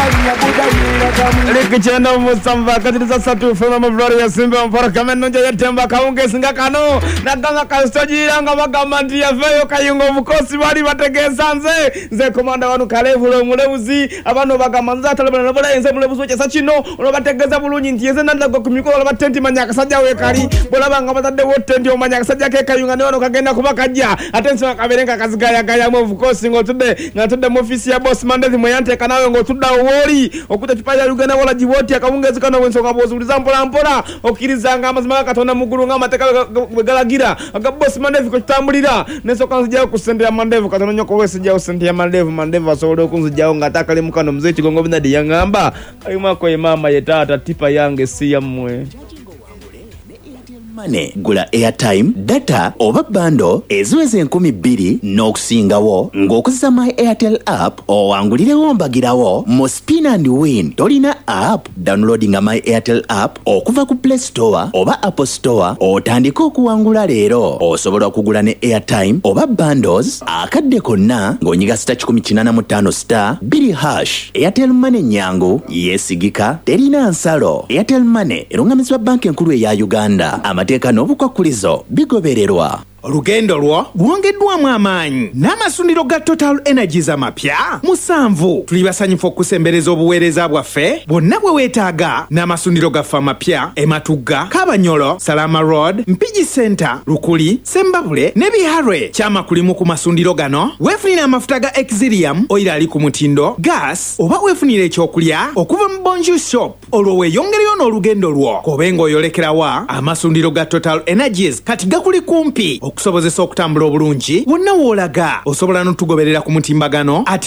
Likichenda musamba katiriza satu fema mavlori ya simba mpara kameno nja ya temba kaunge singa kano naganga kastojira nga bagamandi ya veyo kayungo mukosi bali bategeza nze komanda wanu kalevulo mulebuzi abano bagamanza talabana nabala enze mulebuzi cha sachino ono bategeza bulunyi ntiyeze nandago kumiko la batenti manyaka sajja we kali bola banga batade wote ndio manyaka sajja ke kayunga ne wano kagenda kubakajja atenso kaberenga kazigaya gaya mu mukosi ngotude mu ofisi ya boss mandezi moyante kanawe ngotuda woli okuta tipaya lugana wala jiboti akawungezi kana wenso kabozuliza mpola okirizanga amazima katona muguru nga mateka galagira aga boss mandevu ko tambulira neso kanzija kusendera mandevu katona nyoko wese ja usendera mandevu asobole kunzija ngataka le mukano mzeti gongo binadi yangamba ayuma ko mama yetata tipa yange si yamwe Mane gula airtime data oba bando eziweze 12 n'okusingawo ng'okozesa My Airtel app owangulirewo mbagirawo mu spin and win. Tolina app downloadinga My Airtel app okuva ku Play Store oba Apple Store otandika okuwangula leero. Osobola okugula ne airtime oba bundles akadde konna ng'onyiga *185 *2#. Airtel Money nyangu yesigika terina nsalo. Airtel Money erungamizibwa banki enkulu eya Uganda. Amateeka n'obukwakulizo bigobererwa. Olugendo lwo lwongeddwamu amaanyi n'amasundiro ga Total Energies amapya 7 tuli basanyufu okusembereza obuweereza bwaffe bonna bwe weetaaga n'amasundiro gaffe amapya Ematugga, Kabanyolo, Salama Road, Mpigi Center, Lukuli, Sembabule ne Biharwe. Kyama kulimu ku masundiro gano weefunira amafuta ga Exilium oil ali ku mutindo, gas oba weefunira ekyokulya okuva mu Bonjour Shop. Olwo weeyongereyo n'olugendo lwo kobenga oyolekerawa amasundiro ga Total Energies kati gakuli kumpi okusobozesa okutambula obulungi wonna woolaga. Osobola n'otugoberera ku mutimbagano